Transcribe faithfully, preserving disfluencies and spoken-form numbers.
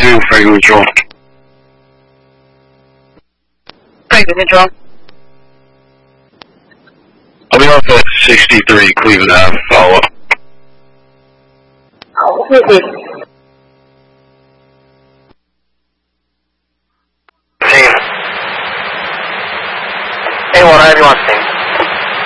two, Franklin Control. Franklin Control. I'll be off at sixty-three Cleveland Ave, follow up. Oh, mm-hmm. Team. Hey, what, however you want to say.